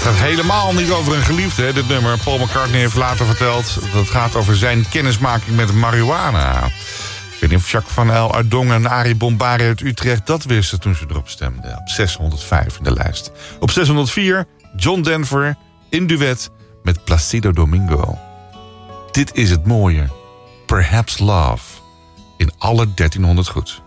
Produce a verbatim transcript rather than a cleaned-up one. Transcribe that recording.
Het gaat helemaal niet over een geliefde, hè, dit nummer. Paul McCartney heeft later verteld dat het gaat over zijn kennismaking met marihuana. Ik weet niet of Jacques van El uit Dongen en Arie Bombari uit Utrecht dat wisten toen ze erop stemden. Op zeshonderdvijf in de lijst. Op zeshonderdvier John Denver in duet met Placido Domingo. Dit is het mooie. Perhaps Love. In alle dertienhonderd goed.